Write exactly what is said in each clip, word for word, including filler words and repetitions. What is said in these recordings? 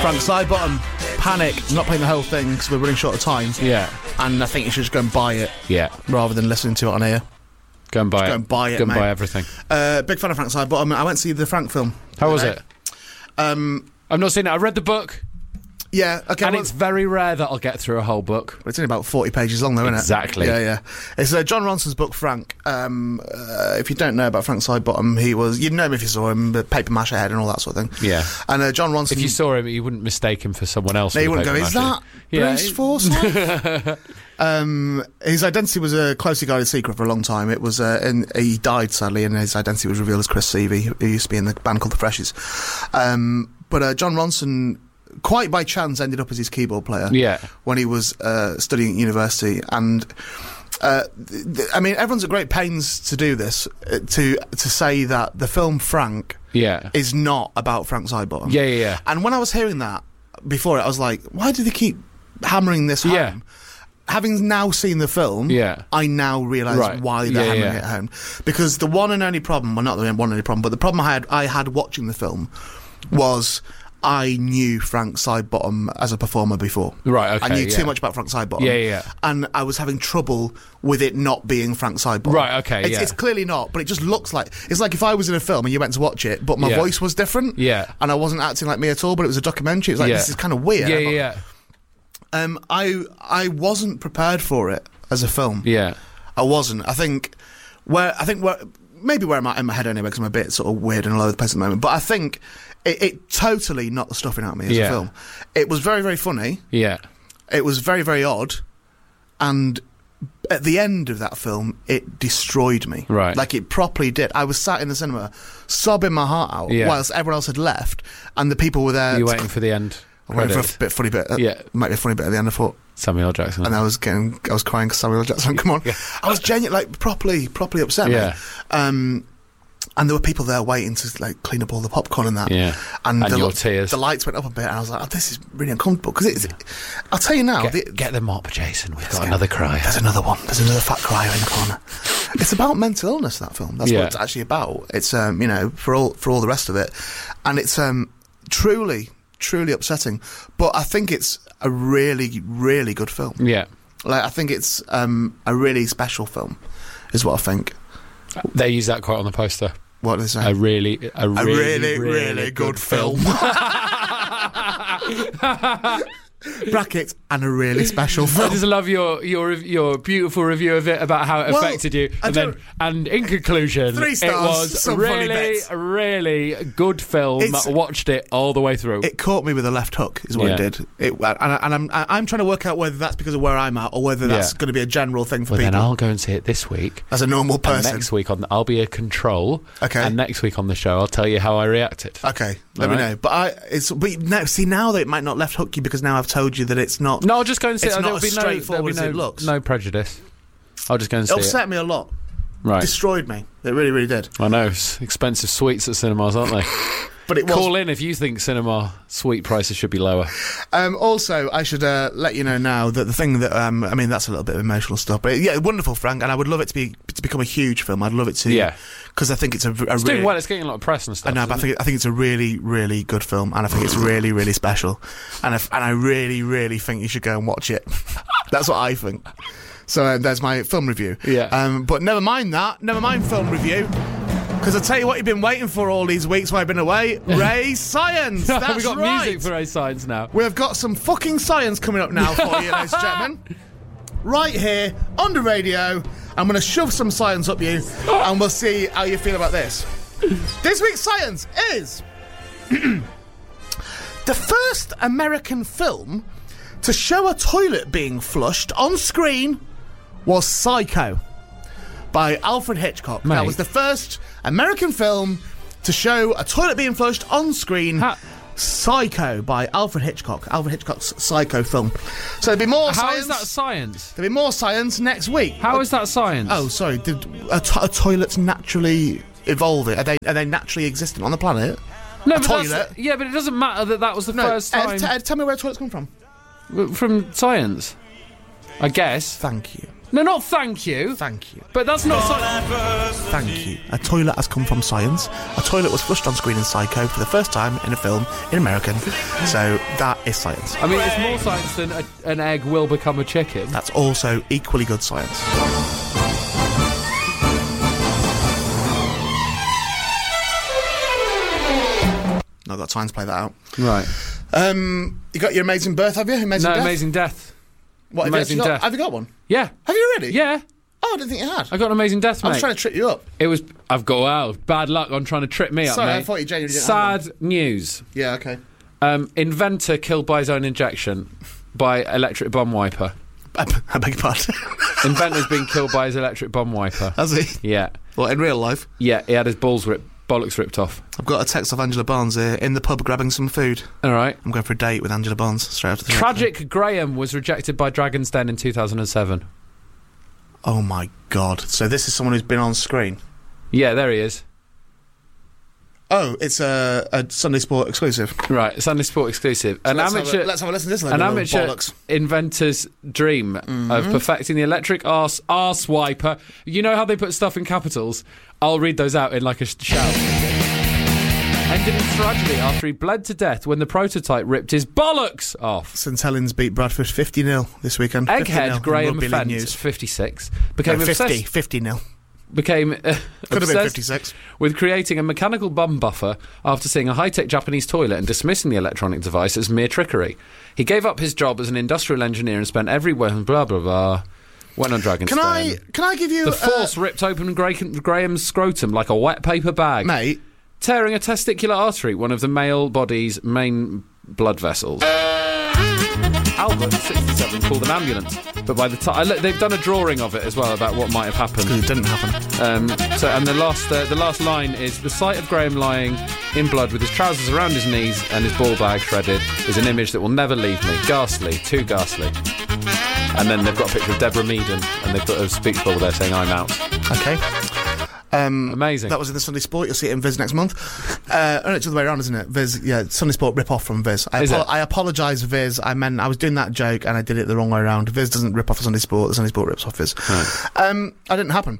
Frank Sidebottom, Panic. I'm not playing the whole thing because we're running short of time. Yeah. And I think you should just go and buy it. Yeah. Rather than listening to it on air. Go and buy just it. Go and buy it, Go and mate. buy everything. Uh, big fan of Frank Sidebottom. I went to see the Frank film. How was it? Um, I've not seen it. I read the book. Yeah, okay. And well, it's very rare that I'll get through a whole book. It's only about forty pages long, though, isn't it? Exactly. Yeah, yeah. It's uh, John Ronson's book, Frank. Um, uh, if you don't know about Frank Sidebottom, he was... You'd know him if you saw him, the Paper Mache head and all that sort of thing. Yeah. And uh, John Ronson... If you saw him, you wouldn't mistake him for someone else. No, you wouldn't go, Paper is Mache. that Yeah, Bruce it- Forsyth? um, his identity was a closely guarded secret for a long time. It was... Uh, and he died, sadly, and his identity was revealed as Chris Seavey, who used to be in the band called The Freshies. Um, but uh, John Ronson... quite by chance ended up as his keyboard player Yeah. when he was uh, studying at university, and uh, th- th- I mean everyone's at great pains to do this, uh, to to say that the film Frank Yeah. is not about Frank Sidebottom. Yeah, yeah, yeah. And when I was hearing that before it, I was like, why do they keep hammering this home? Yeah. Having now seen the film, Yeah. I now realise Right. why they're Yeah, hammering yeah. it home. Because the one and only problem, well not the one and only problem, but the problem I had, I had watching the film was... I knew Frank Sidebottom as a performer before. Right, okay, I knew yeah. too much about Frank Sidebottom. Yeah, yeah, yeah. And I was having trouble with it not being Frank Sidebottom. Right, okay, it's, yeah. It's clearly not, but it just looks like... It's like if I was in a film and you went to watch it, but my Yeah. voice was different. Yeah. And I wasn't acting like me at all, but it was a documentary. It was like, Yeah. this is kind of weird. Yeah, I yeah, got- yeah. Um, I, I wasn't prepared for it as a film. Yeah. I wasn't. I think... Where I think where... Maybe where I'm at in my head anyway, because I'm a bit sort of weird and all over the place at the moment. But I think it, it totally knocked the stuffing out of me as Yeah. a film. It was very, very funny. Yeah. It was very, very odd. And at the end of that film, it destroyed me. Right. Like, it properly did. I was sat in the cinema, sobbing my heart out, Yeah. whilst everyone else had left, and the people were there... You're waiting for the end. I waited for credits. a bit funny bit. Yeah. Might be a funny bit at the end, I thought. Samuel L. Jackson. And I was getting... I was crying because Samuel L. Jackson, come on. Yeah. I was genuinely, like, properly, properly upset, Yeah. mate. Um... And there were people there waiting to like clean up all the popcorn and that. Yeah. And, And the, your tears. The lights went up a bit, and I was like, "Oh, this is really uncomfortable." Because it's, I'll tell you now, Get, the, get the mop, Jason. We've got get- another cry. there's another one. There's another fat crier in the corner. It's about mental illness. That film. That's Yeah. what it's actually about. It's um, you know, for all for all the rest of it, and it's um, truly, truly upsetting. But I think it's a really, really good film. Yeah. Like I think it's um, a really special film, is what I think. They use that quote on the poster. What is that? A really, a really, a really, really, really good film. Brackets and a really special I film. just love your your your beautiful review of it about how it Well, affected you, I and then don't- and in conclusion, Three it stars, was some funny really, bits. really good film. It's- Watched it all the way through. It caught me with a left hook, is what Yeah. it did. It, and I, and I'm I'm trying to work out whether that's because of where I'm at or whether that's Yeah. going to be a general thing for well, then people. I'll go and see it this week. As a normal And person. next week on, the, I'll be a control. Okay. And next week on the show, I'll tell you how I reacted. Okay, let All me right. know. But I, it's but no, see now that it might not left hook you because now I've told you that it's not. No, I'll just go and see It's it. not There'll as be no, there'll straightforward be as no, it looks. no prejudice. I'll just go and It see it. upset me a lot. Right. Destroyed me. It really, really did. I know. It's expensive sweets at cinemas, aren't they? But it was. Call in if you think cinema sweet prices should be lower. Um, also, I should uh, let you know now that the thing that um, I mean, that's a little bit of emotional stuff, but yeah, wonderful, Frank, and I would love it to be to become a huge film. I'd love it to, Yeah. because I think it's a, a It's really, doing well. It's getting a lot of press and stuff. I know, but I isn't think I think it's a really, really good film, and I think it's really, really special, and if, and I really, really think you should go and watch it. That's what I think. So uh, there's my film review. Yeah. Um, but never mind that. Never mind film review. Because I tell you what, you've been waiting for all these weeks while I've been away. Ray Science. it? That's We've got right. music for A Science now. We've got some fucking science coming up now for you, ladies and gentlemen. Right here on the radio. I'm going to shove some science up you, and we'll see how you feel about this. This week's science is the first American film to show a toilet being flushed on screen was Psycho by Alfred Hitchcock. Mate. That was the first American film to show a toilet being flushed on screen. Ha- Psycho by Alfred Hitchcock. Alfred Hitchcock's Psycho film. So there'll be more How science. is that science? There'll be more science next week. How is that science? Oh, sorry. Did a, to- a toilet's naturally evolving? Are they are they naturally existing on the planet? no, a but that's- toilet? Yeah, but it doesn't matter that that was the No. first Ed, time t- Ed, tell me where toilets come from. from science. I guess. Thank you. No, not thank you. Thank you. But that's not science. Thank you. A toilet has come from science. A toilet was flushed on screen in Psycho for the first time in a film in American. So that is science. I mean, it's more science than a, an egg will become a chicken. That's also equally good science. Not got time to play that out. Right. Um, you got your amazing birth, have you? Amazing No, death? amazing death. What, Amazing have you, got, death. have you got one? Yeah. Have you really? Yeah. Oh, I didn't think you had. I got an amazing death, mate. I was trying to trick you up. It was. I've got wow, bad luck on trying to trip me up, Sorry, mate. I thought you genuinely didn't have Sad news. Yeah, okay. Um, inventor killed by his own injection by electric bomb wiper. I, I beg your pardon. Inventor's been killed by his electric bomb wiper. Has he? Yeah. Well, in real life? Yeah, he had his balls ripped, bollocks ripped off. I've got a text off Angela Barnes here in the pub grabbing some food. All right. I'm going for a date with Angela Barnes straight after the Tragic Graham was rejected by Dragon's Den in two thousand seven. Oh my god. So this is someone who's been on screen? Yeah, there he is. Oh, it's a, a Sunday Sport exclusive. Right, Sunday Sport exclusive. So An let's amateur, Have a, let's have a listen to this. an little amateur bollocks. inventor's dream Mm-hmm. of perfecting the electric arse, arse wiper. You know how they put stuff in capitals? I'll read those out in like a sh- shout. Ended in tragedy after he bled to death when the prototype ripped his bollocks off. St Helens beat Bradford fifty nil this weekend. Egghead Graham Fence, Fence, fifty-six, became no, fifty, obsessed. fifty nil. Became uh, Could have been obsessed fifty-six. with creating a mechanical bum buffer after seeing a high-tech Japanese toilet and dismissing the electronic device as mere trickery. He gave up his job as an industrial engineer and spent every blah blah blah. Went on Dragon's Can Den. I? Can I give you The uh, force ripped open Gra- Graham's scrotum like a wet paper bag, mate? tearing a testicular artery, one of the male body's main blood vessels. Albert, sixty-seven, called an ambulance, but by the time they've done a drawing of it as well about what might have happened. It didn't happen. Um, so, and the last, uh, the last line is: the sight of Graham lying in blood with his trousers around his knees and his ball bag shredded is an image that will never leave me. Ghastly, too ghastly. And then they've got a picture of Deborah Meaden, and they've got a speech bubble there saying "I'm out." Okay. Um, Amazing. That was in the Sunday Sport. You'll see it in Viz next month. Uh, oh, no, it's the other way around, isn't it? Viz, yeah, Sunday Sport rip off from Viz. I, Is apo- it? I apologise, Viz. I meant I was doing that joke and I did it the wrong way around. Viz doesn't rip off Sunday Sport. The Sunday Sport rips off Viz. Right. Um, that didn't happen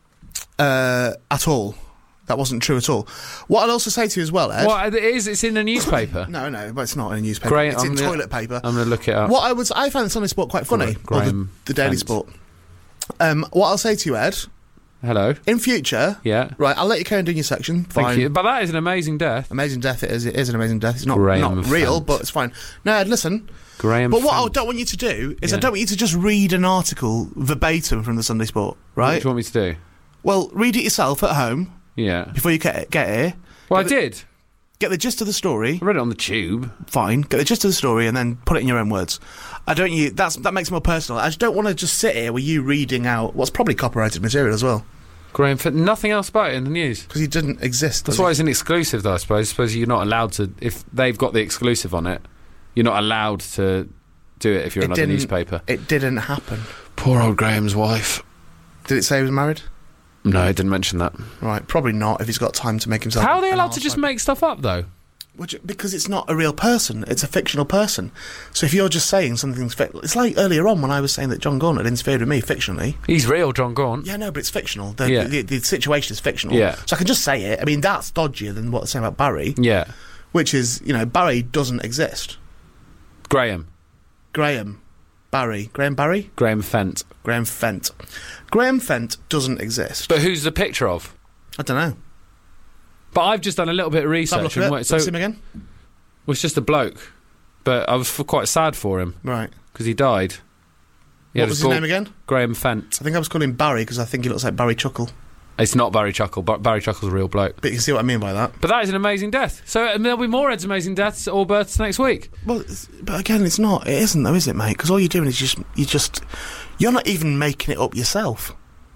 uh, at all. That wasn't true at all. What I'll also say to you as well, Ed. Well, it is. It's in a newspaper. No, no, but it's not in a newspaper. Great, it's I'm in gonna- toilet paper. I'm going to look it up. What I was, I found the Sunday Sport quite funny. Gra- or the, Graham the Daily Fence. Sport. Um, what I'll say to you, Ed, Hello. in future, Yeah. right, I'll let you carry on doing your section. Fine. Thank you. But that is an amazing death. Amazing death. It is. It is an amazing death. It's not Graham not real, Fence. but it's fine. No, Ed, listen. Graham. But what I Fence. don't want you to do is I Yeah. don't want you to just read an article verbatim from the Sunday Sport, What right? do you want me to do? Well, read it yourself at home Yeah. before you get get here. Well, I Get the- did. Get the gist of the story. I read it on the tube. Fine. Get the gist of the story and then put it in your own words. I don't. You. That's that makes it more personal. I just don't want to just sit here with you reading out what's probably copyrighted material as well Graham Fence. Nothing else about it in the news. because he didn't exist. That's does why he? it's an exclusive, though, I suppose. I suppose you're not allowed to... If they've got the exclusive on it, you're not allowed to do it if you're It another didn't- newspaper. It didn't happen. Poor old Graham's wife. Did it say he was married? No, it didn't mention that. Right. Probably not. If he's got time to make himself. How are they an allowed to just arsehole. make stuff up, though? Which, because it's not a real person, it's a fictional person. So if you're just saying something's fic- it's like earlier on when I was saying that John Gaunt had interfered with me fictionally. He's real, John Gaunt. Yeah, no, but it's fictional. The, Yeah. the, the, the situation is fictional. Yeah. So I can just say it. I mean, that's dodgier than what they're saying about Barry, Yeah. which is, you know, Barry doesn't exist. Graham. Graham, Barry, Graham Barry, Graham Fent. Graham Fent. Graham Fent doesn't exist. But who's the picture of? I don't know. But I've just done a little bit of Let's have a research. look And at it. wait, so Let's see it him again. was just a bloke. But I was f- quite sad for him Right. because he died. He What had was his ball- name again? Graham Fent. I think I was calling him Barry because I think he looks like Barry Chuckle. It's not Barry Chuckle, but Barry Chuckle's a real bloke. But you can see what I mean by that. But that is an amazing death. So uh, there'll be more Ed's amazing deaths or births next week. Well, it's, but again, it's not. It isn't, though, is it, mate? Because all you're doing is just you just you're not even making it up yourself.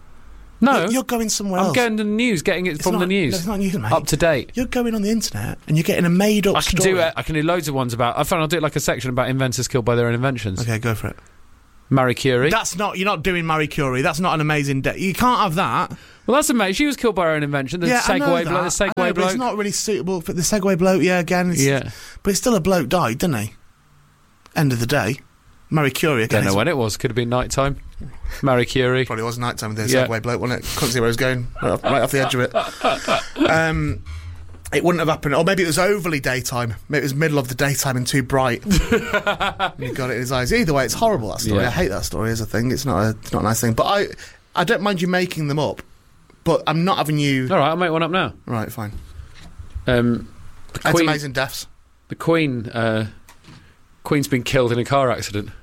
No, You're, you're going somewhere I'm else. going to the news, getting it It's from not- the news, no, it's not news, mate. up to date. You're going on the internet and you're getting a made-up I can story. do it. I can do loads of ones about. I found I'll do it like a section about inventors killed by their own inventions. Okay, go for it. Marie Curie. That's not. You're not doing Marie Curie. That's not an amazing. De- you can't have that. well, that's amazing. She was killed by her own invention. The yeah, I know Segway that. bloke. The I know, Segway but bloke. it's not really suitable for the Segway bloke. Yeah, again. It's, Yeah. But it's still a bloke died, didn't he? End of the day, Marie Curie. Again, Don't know it's- when it was. Could have been night time. Marie Curie. Probably was night time with the Yeah. Segway bloke, wasn't it? Couldn't see where he was going. Right off, right off the edge of it. Um, it wouldn't have happened. Or maybe it was overly daytime. Maybe it was middle of the daytime and too bright. And he got it in his eyes. Either way, it's horrible, that story. Yeah. I hate that story as a thing. It's not a, it's not a nice thing. But I, I don't mind you making them up. But I'm not having you... All right, I'll make one up now. Right, fine. Um, the That's Queen, amazing deaths. The Queen, uh, Queen's been killed in a car accident.